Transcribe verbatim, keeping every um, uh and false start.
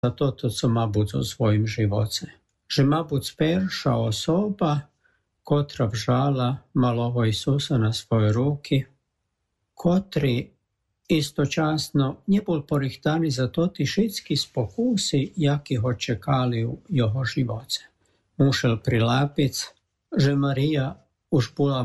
toto, co mabуть у своїм živote. Že mabуть перша особа, котра вжала малого Ісуса на свої руки, котрий істочасно не був порихтаний за тоті všetky спокуси, які його чекали у його živote. Musel prilápiť, že Marija už bola